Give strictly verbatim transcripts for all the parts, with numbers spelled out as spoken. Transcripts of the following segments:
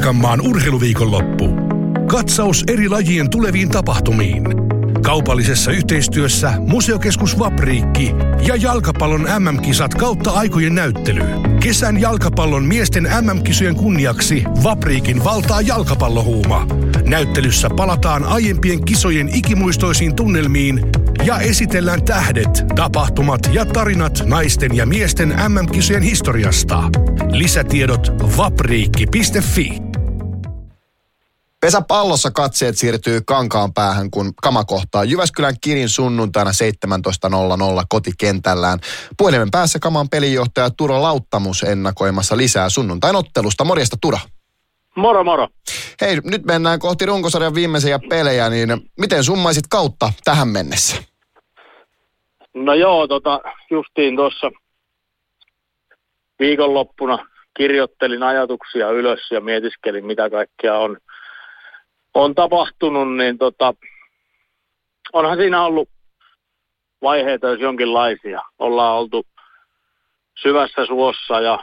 Pirkanmaan urheiluviikonloppu. Katsaus eri lajien tuleviin tapahtumiin. Kaupallisessa yhteistyössä Museokeskus Vapriikki ja jalkapallon M M-kisat kautta aikojen näyttely. Kesän jalkapallon miesten M M-kisojen kunniaksi Vapriikin valtaa jalkapallohuuma. Näyttelyssä palataan aiempien kisojen ikimuistoisiin tunnelmiin ja esitellään tähdet, tapahtumat ja tarinat naisten ja miesten M M-kisojen historiasta. Lisätiedot vapriikki piste fi. Pesäpallossa katseet siirtyy Kankaanpäähän, kun Kama kohtaa Jyväskylän Kirin sunnuntaina seitsemäntoista nolla nolla kotikentällään. Puhelimen päässä Kaman pelinjohtaja Turo Lauttamus ennakoimassa lisää sunnuntain ottelusta. Morjesta, Turo. Moro moro. Hei, nyt mennään kohti runkosarjan viimeisiä pelejä, niin miten summaisit kautta tähän mennessä? No joo, tota, justiin tuossa viikonloppuna kirjoittelin ajatuksia ylös ja mietiskelin, mitä kaikkea on, on tapahtunut, niin tota, onhan siinä ollut vaiheita, jos jonkinlaisia. Ollaan oltu syvässä suossa ja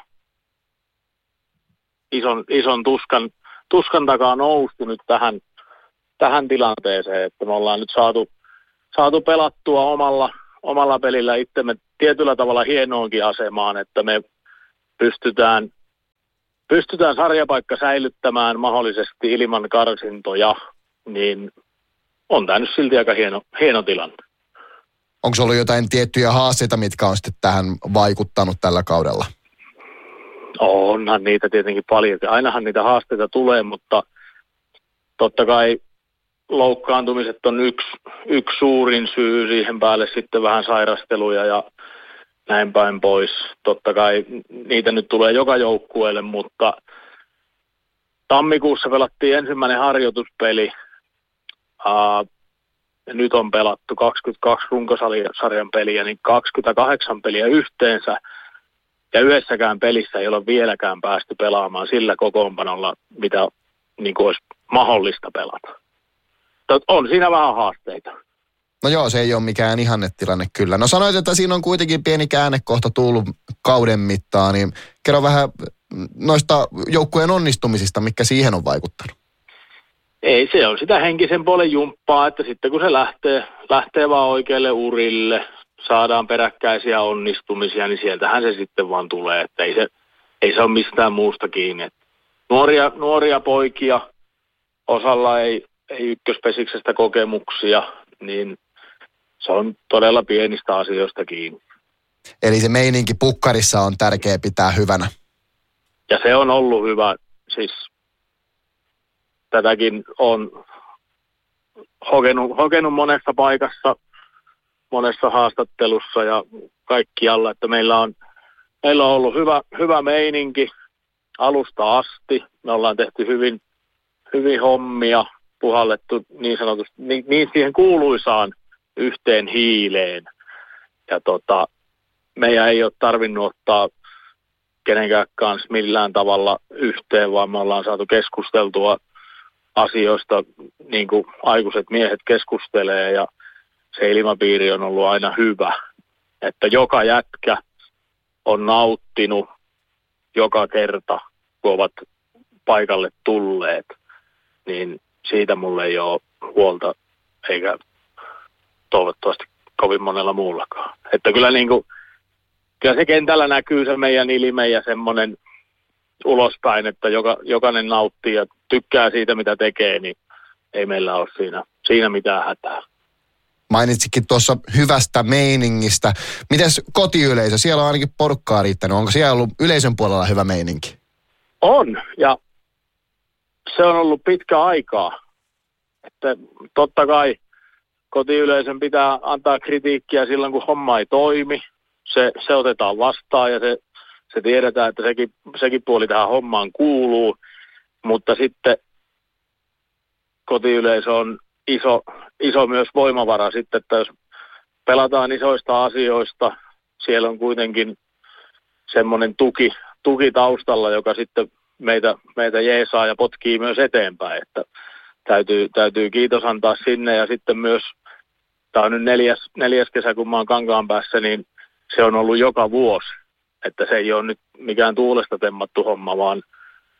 ison, ison tuskan, tuskan takaa noustu nyt tähän, tähän tilanteeseen, että me ollaan nyt saatu, saatu pelattua omalla, omalla pelillä itsemme tietyllä tavalla hienoonkin asemaan, että me pystytään, pystytään sarjapaikka säilyttämään mahdollisesti ilman karsintoja, niin on tämä nyt silti aika hieno, hieno tilanne. Onko ollut jotain tiettyjä haasteita, mitkä on sitten tähän vaikuttanut tällä kaudella? Onhan niitä tietenkin paljon. Ainahan niitä haasteita tulee, mutta totta kai loukkaantumiset on yksi, yksi suurin syy, siihen päälle sitten vähän sairasteluja ja näin päin pois. Totta kai niitä nyt tulee joka joukkueelle, mutta tammikuussa pelattiin ensimmäinen harjoituspeli. Uh, nyt on pelattu kaksikymmentäkaksi runkosarjan peliä, niin kaksikymmentäkahdeksan peliä yhteensä. Ja yhdessäkään pelissä ei ole vieläkään päästy pelaamaan sillä kokoonpanolla, mitä niin kuin olisi mahdollista pelata. On siinä vähän haasteita. No joo, se ei ole mikään ihannetilanne kyllä. No sanoit, että siinä on kuitenkin pieni käännekohta tullut kauden mittaan, niin kerro vähän noista joukkueen onnistumisista, mitkä siihen on vaikuttanut. Ei, se on sitä henkisen puolen jumppaa, että sitten kun se lähtee, lähtee vaan oikealle urille, saadaan peräkkäisiä onnistumisia, niin sieltähän se sitten vaan tulee, että ei se, ei se ole mistään muusta kiinni. Nuoria, nuoria poikia, osalla ei, ei ykköspesiksestä kokemuksia, niin se on todella pienistä asioista kiinni. Eli se meininki pukkarissa on tärkeä pitää hyvänä. Ja se on ollut hyvä, siis tätäkin on hokenut, hokenut monessa paikassa, monessa haastattelussa ja kaikkialla, että meillä on, meillä on ollut hyvä, hyvä meininki alusta asti. Me ollaan tehty hyvin, hyvin hommia, puhallettu niin sanotusti, niin, niin siihen kuuluisaan yhteen hiileen. Ja tota, meidän ei ole tarvinnut ottaa kenenkään kanssa millään tavalla yhteen, vaan me ollaan saatu keskusteltua asioista, niin kuin aikuiset miehet keskustelee, ja se ilmapiiri on ollut aina hyvä. Että joka jätkä on nauttinut joka kerta, kun ovat paikalle tulleet, niin siitä mulle ei ole huolta, eikä toivottavasti kovin monella muullakaan. Että kyllä, niin kuin, kyllä se kentällä näkyy se meidän ilme ja semmoinen ulospäin, että joka, jokainen nauttii ja tykkää siitä, mitä tekee, niin ei meillä ole siinä, siinä mitään hätää. Mainitsikin tuossa hyvästä meiningistä. Mites kotiyleisö? Siellä on ainakin porukkaa riittänyt. Onko siellä ollut yleisön puolella hyvä meininki? On, ja se on ollut pitkä aikaa. Että totta kai kotiyleisön pitää antaa kritiikkiä silloin, kun homma ei toimi. Se, se otetaan vastaan ja se, se tiedetään, että sekin, sekin puoli tähän hommaan kuuluu. Mutta sitten kotiyleisö on iso, iso myös voimavara sitten, että jos pelataan isoista asioista, siellä on kuitenkin semmoinen tuki, tuki taustalla, joka sitten meitä, meitä jeesaa ja potkii myös eteenpäin. Että täytyy, täytyy kiitos antaa sinne ja sitten myös, tämä on nyt neljäs, neljäs kesä, kun mä oon Kankaanpäässä, niin se on ollut joka vuosi. Että se ei ole nyt mikään tuulesta temmattu homma, vaan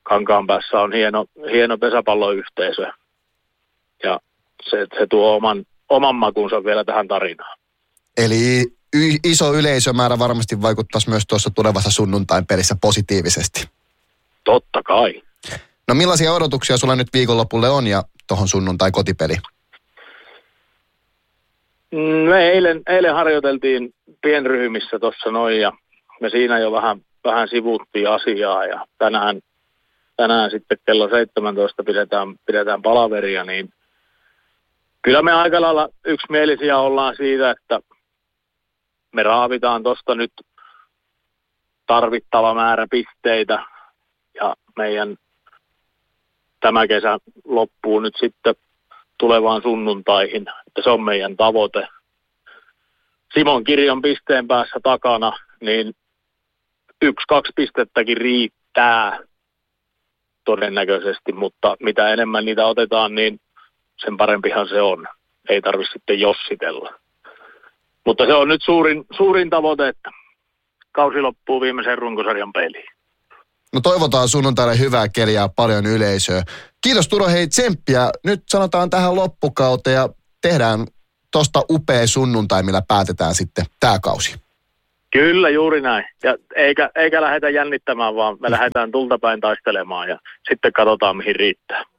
Kankaanpäässä on hieno, hieno pesäpalloyhteisö ja se, se tuo oman, oman makunsa vielä tähän tarinaan. Eli y- iso yleisömäärä varmasti vaikuttaisi myös tuossa tulevassa sunnuntain pelissä positiivisesti. Totta kai. No millaisia odotuksia sulla nyt viikonlopulle on ja tuohon sunnuntai kotipeliin? Me eilen, eilen harjoiteltiin pienryhmissä tuossa noin ja me siinä jo vähän, vähän sivuttiin asiaa ja tänään, tänään sitten kello seitsemäntoista pidetään, pidetään palaveria, niin kyllä me aika lailla yksimielisiä ollaan siitä, että me raavitaan tuosta nyt tarvittava määrä pisteitä ja meidän tämä kesä loppuu nyt sitten tulevaan sunnuntaihin, että se on meidän tavoite. Simon kirjan pisteen päässä takana, niin yksi, kaksi pistettäkin riittää todennäköisesti, mutta mitä enemmän niitä otetaan, niin sen parempihan se on. Ei tarvitse sitten jossitella. Mutta se on nyt suurin, suurin tavoite, että kausi loppuu viimeisen runkosarjan peliin. No toivotaan sunnuntaille hyvää keliä ja paljon yleisöä. Kiitos Turo, hei tsemppiä. Nyt sanotaan tähän loppukauteen ja tehdään tosta upea sunnuntai, millä päätetään sitten tää kausi. Kyllä, juuri näin. Ja eikä, eikä lähdetä jännittämään, vaan me lähdetään tultapäin taistelemaan ja sitten katsotaan mihin riittää.